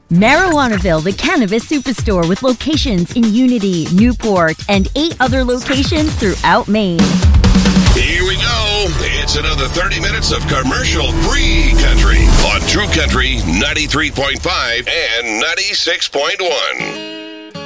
Marijuanaville, the cannabis superstore with locations in Unity, Newport, and 8 other locations throughout Maine. Here we go. It's another 30 minutes of commercial-free country on True Country 93.5 and 96.1.